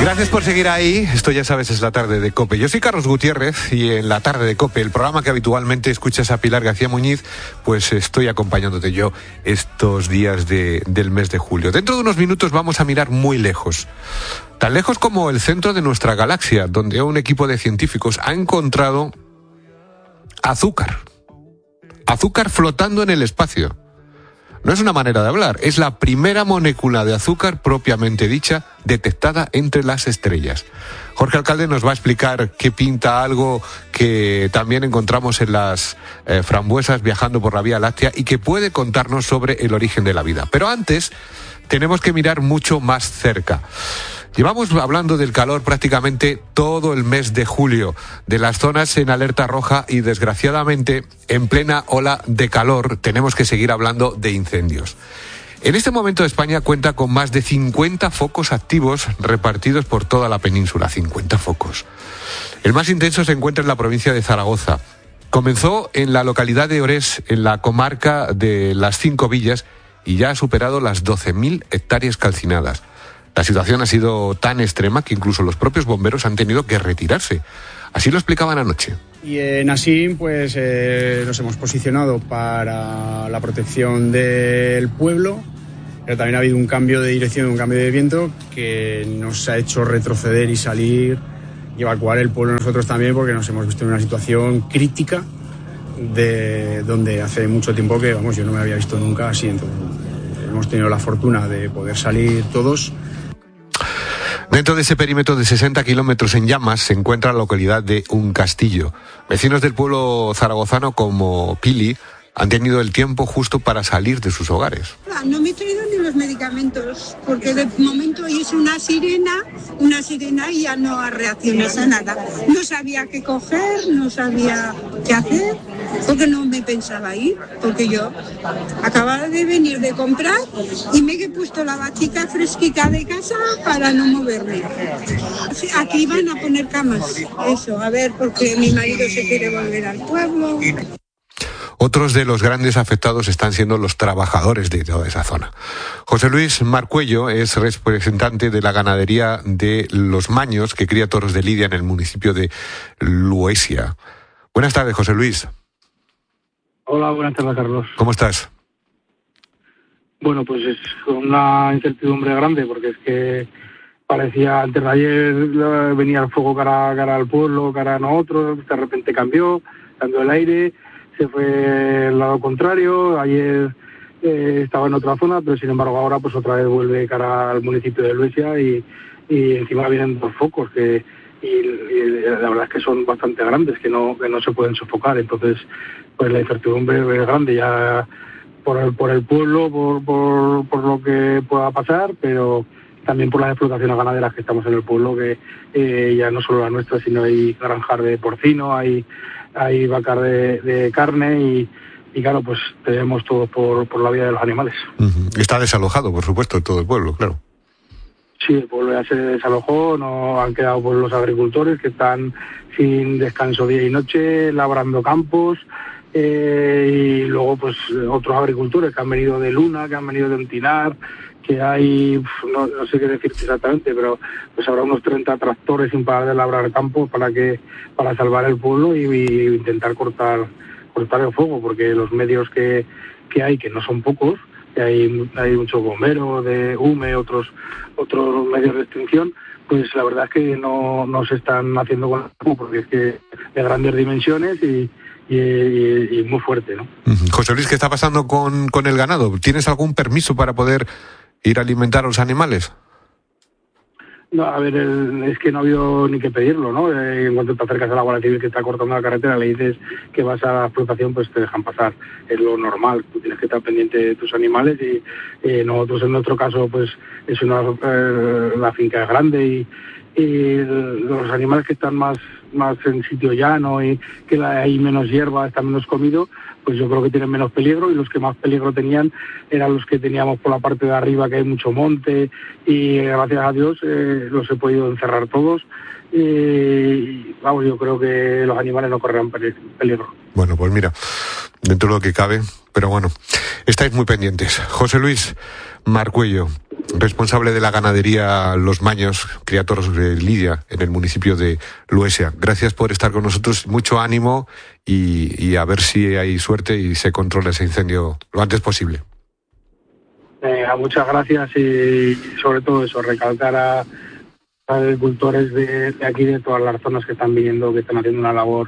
Gracias por seguir ahí. Esto ya sabes, es la tarde de COPE. Yo soy Carlos Gutiérrez y en la tarde de COPE, el programa que habitualmente escuchas a Pilar García Muñiz, pues estoy acompañándote yo estos días del mes de julio. Dentro de unos minutos vamos a mirar muy lejos. Tan lejos como el centro de nuestra galaxia, donde un equipo de científicos ha encontrado azúcar. Azúcar flotando en el espacio. No es una manera de hablar, es la primera molécula de azúcar propiamente dicha detectada entre las estrellas. Jorge Alcalde nos va a explicar qué pinta algo que también encontramos en las frambuesas viajando por la Vía Láctea y que puede contarnos sobre el origen de la vida. Pero antes tenemos que mirar mucho más cerca. Llevamos hablando del calor prácticamente todo el mes de julio, de las zonas en alerta roja y, desgraciadamente, en plena ola de calor, tenemos que seguir hablando de incendios. En este momento España cuenta con más de 50 focos activos repartidos por toda la península, 50 focos. El más intenso se encuentra en la provincia de Zaragoza. Comenzó en la localidad de Orés, en la comarca de las 5 villas, y ya ha superado las 12.000 hectáreas calcinadas. La situación ha sido tan extrema que incluso los propios bomberos han tenido que retirarse. Así lo explicaban anoche. Y en Asín, pues nos hemos posicionado para la protección del pueblo, pero también ha habido un cambio de dirección, un cambio de viento que nos ha hecho retroceder y salir y evacuar el pueblo nosotros también, porque nos hemos visto en una situación crítica de donde hace mucho tiempo que, vamos, yo no me había visto nunca así. Entonces, hemos tenido la fortuna de poder salir todos. Dentro de ese perímetro de 60 kilómetros en llamas se encuentra la localidad de Un Castillo. Vecinos del pueblo zaragozano como Pili han tenido el tiempo justo para salir de sus hogares. No me he traído ni los medicamentos, porque de momento es una sirena y ya no reaccionas a nada. No sabía qué coger, no sabía qué hacer, porque no me pensaba ir, porque yo acababa de venir de comprar y me he puesto la batica fresquita de casa para no moverme. Aquí van a poner camas, eso, a ver, porque mi marido se quiere volver al pueblo. Otros de los grandes afectados están siendo los trabajadores de toda esa zona. José Luis Marcuello es representante de la ganadería de Los Maños, que cría toros de lidia en el municipio de Luesia. Buenas tardes, José Luis. Hola, buenas tardes, Carlos. ¿Cómo estás? Bueno, pues es una incertidumbre grande, porque es que parecía, antes de ayer venía el fuego cara al pueblo, cara a nosotros, de repente cambió el aire, se fue al lado contrario, ayer estaba en otra zona, pero sin embargo ahora pues otra vez vuelve cara al municipio de Luesia y encima vienen 2 focos y la verdad es que son bastante grandes, que no se pueden sofocar. Entonces pues la incertidumbre es grande ya por el pueblo, por lo que pueda pasar, pero también por las explotaciones ganaderas que estamos en el pueblo, que ya no solo la nuestra, sino hay granjas de porcino, hay vacas de carne y claro, pues tenemos todo por la vida de los animales. Uh-huh. Está desalojado, por supuesto, todo el pueblo, claro. Sí, el pueblo ya se desalojó, no han quedado pues los agricultores que están sin descanso día y noche, labrando campos, y luego pues otros agricultores que han venido de Luna, que han venido de Untinar, que hay, no sé qué decirte exactamente, pero pues habrá unos 30 tractores sin parar de labrar campos para salvar el pueblo y intentar cortar el fuego, porque los medios que hay, que no son pocos, que hay muchos bomberos de UME, otros medios de extinción, pues la verdad es que no se están haciendo con el fuego, porque es que de grandes dimensiones y muy fuerte, ¿no? José Luis, ¿qué está pasando con el ganado? ¿Tienes algún permiso para poder ir a alimentar a los animales? No, a ver, es que no ha habido ni que pedirlo, ¿no? En cuanto te acercas a la Guardia Civil que está cortando la carretera, le dices que vas a la explotación, pues te dejan pasar. Es lo normal, tú tienes que estar pendiente de tus animales y nosotros en nuestro caso, pues es la finca es grande y los animales que están más en sitio llano y que hay menos hierba, está menos comido, pues yo creo que tienen menos peligro, y los que más peligro tenían eran los que teníamos por la parte de arriba, que hay mucho monte, y gracias a Dios los he podido encerrar todos, y vamos, yo creo que los animales no correrán peligro. Bueno, pues mira, dentro de lo que cabe, pero bueno, estáis muy pendientes. José Luis Marcuello, responsable de la ganadería Los Maños, criatoros de Lidia, en el municipio de Luesia. Gracias por estar con nosotros, mucho ánimo y a ver si hay suerte y se controla ese incendio lo antes posible. Muchas gracias y sobre todo eso, recalcar a agricultores de aquí, de todas las zonas que están viniendo, que están haciendo una labor,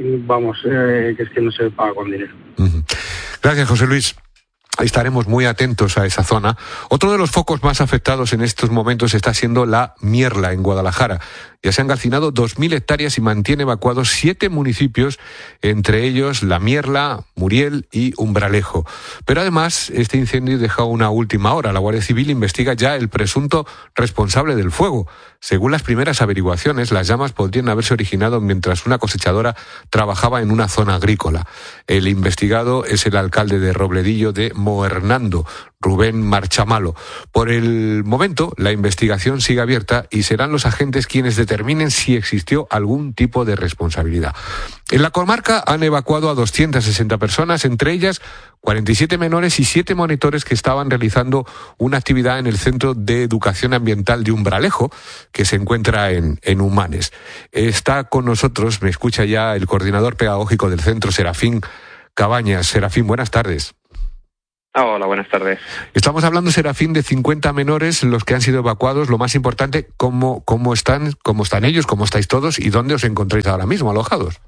que es que no se paga con dinero. Gracias, José Luis. Estaremos muy atentos a esa zona. Otro de los focos más afectados en estos momentos está siendo la Mierla, en Guadalajara. Ya se han calcinado 2.000 hectáreas y mantiene evacuados 7 municipios, entre ellos La Mierla, Muriel y Umbralejo. Pero además, este incendio deja una última hora. La Guardia Civil investiga ya el presunto responsable del fuego. Según las primeras averiguaciones, las llamas podrían haberse originado mientras una cosechadora trabajaba en una zona agrícola. El investigado es el alcalde de Robledillo de Moernando, Rubén Marchamalo. Por el momento, la investigación sigue abierta y serán los agentes quienes determinen si existió algún tipo de responsabilidad. En la comarca han evacuado a 260 personas, entre ellas 47 menores y 7 monitores que estaban realizando una actividad en el Centro de Educación Ambiental de Umbralejo, que se encuentra en Humanes. Está con nosotros, me escucha ya, el coordinador pedagógico del centro, Serafín Cabañas. Serafín, buenas tardes. Hola, buenas tardes. Estamos hablando, Serafín, de 50 menores los que han sido evacuados. Lo más importante, ¿cómo están ellos, cómo estáis todos y dónde os encontráis ahora mismo alojados?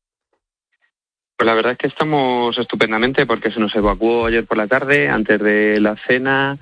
Pues la verdad es que estamos estupendamente porque se nos evacuó ayer por la tarde, antes de la cena,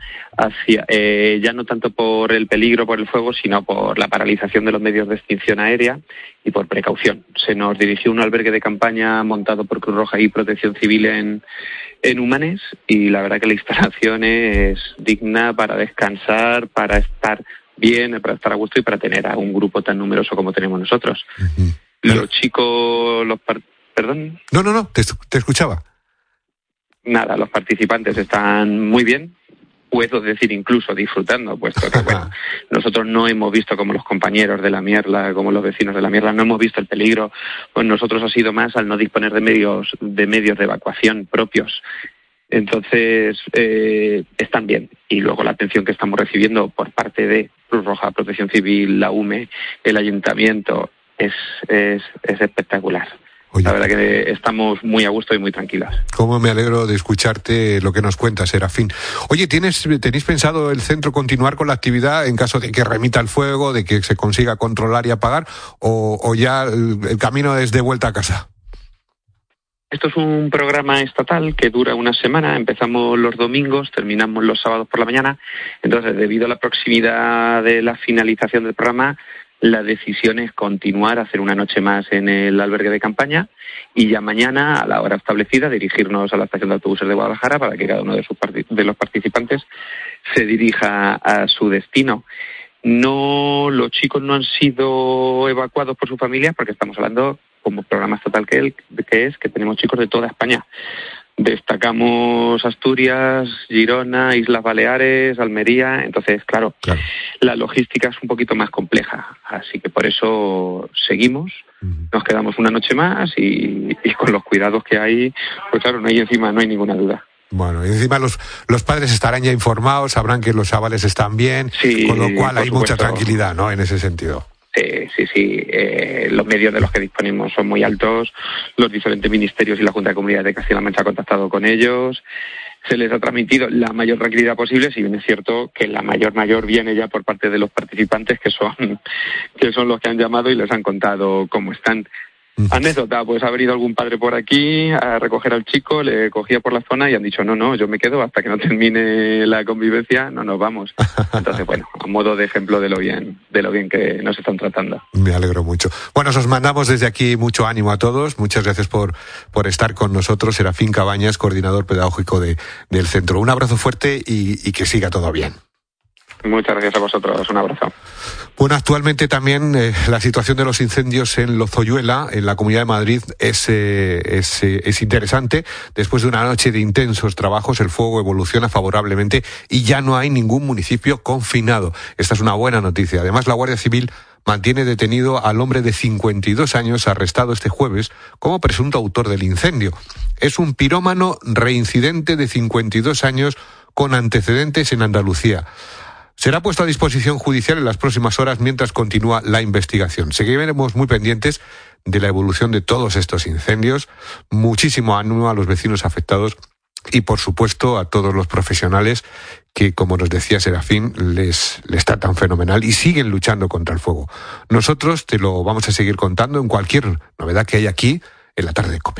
ya no tanto por el peligro, por el fuego, sino por la paralización de los medios de extinción aérea y por precaución. Se nos dirigió un albergue de campaña montado por Cruz Roja y Protección Civil en Humanes, y la verdad que la instalación es digna para descansar, para estar bien, para estar a gusto y para tener a un grupo tan numeroso como tenemos nosotros. Uh-huh. Los chicos, ¿Perdón? No, te escuchaba. Nada, los participantes están muy bien, puedo decir incluso disfrutando, puesto que nosotros no hemos visto, como los compañeros de La Mierla, como los vecinos de La Mierla, no hemos visto el peligro. Pues nosotros ha sido más al no disponer de medios de evacuación propios. Entonces, están bien. Y luego la atención que estamos recibiendo por parte de Cruz Roja, Protección Civil, la UME, el Ayuntamiento, es espectacular. Oye, la verdad que estamos muy a gusto y muy tranquilas. Cómo me alegro de escucharte lo que nos cuentas, Serafín. Oye, ¿tenéis pensado el centro continuar con la actividad en caso de que remita el fuego, de que se consiga controlar y apagar, o ya el camino es de vuelta a casa? Esto es un programa estatal que dura una semana. Empezamos los domingos, terminamos los sábados por la mañana. Entonces, debido a la proximidad de la finalización del programa, la decisión es continuar, hacer una noche más en el albergue de campaña y ya mañana, a la hora establecida, dirigirnos a la estación de autobuses de Guadalajara para que cada uno de los participantes se dirija a su destino. Los chicos no han sido evacuados por sus familias porque estamos hablando, como programa estatal que tenemos chicos de toda España. Destacamos Asturias, Girona, Islas Baleares, Almería. Entonces, claro, la logística es un poquito más compleja. Así que por eso seguimos, nos quedamos una noche más y con los cuidados que hay, pues claro, no hay ninguna duda. Bueno, y encima los padres estarán ya informados, sabrán que los chavales están bien, sí, con lo cual hay mucha tranquilidad, ¿no?, en ese sentido. Sí. Los medios de los que disponemos son muy altos. Los diferentes ministerios y la Junta de Comunidades de Castilla-La Mancha ha contactado con ellos. Se les ha transmitido la mayor tranquilidad posible, si bien es cierto que la mayor viene ya por parte de los participantes, que son los que han llamado y les han contado cómo están. Anécdota, pues ha venido algún padre por aquí a recoger al chico, le cogía por la zona y han dicho, no, yo me quedo hasta que no termine la convivencia, no nos vamos. Entonces, bueno, a modo de ejemplo de lo bien que nos están tratando. Me alegro mucho. Bueno, os mandamos desde aquí mucho ánimo a todos. Muchas gracias por estar con nosotros. Serafín Cabañas, coordinador pedagógico del centro. Un abrazo fuerte y que siga todo bien. Muchas gracias a vosotros, un abrazo. Bueno, actualmente también la situación de los incendios en Lozoyuela, en la Comunidad de Madrid, es interesante. Después de una noche de intensos trabajos, el fuego evoluciona favorablemente y ya no hay ningún municipio confinado. Esta es una buena noticia. Además, la Guardia Civil mantiene detenido al hombre de 52 años arrestado este jueves como presunto autor del incendio. Es un pirómano reincidente de 52 años con antecedentes en Andalucía. será puesto a disposición judicial en las próximas horas mientras continúa la investigación. Seguiremos muy pendientes de la evolución de todos estos incendios. Muchísimo ánimo a los vecinos afectados y, por supuesto, a todos los profesionales que, como nos decía Serafín, les tratan fenomenal y siguen luchando contra el fuego. Nosotros te lo vamos a seguir contando en cualquier novedad que haya aquí en la tarde de COPE.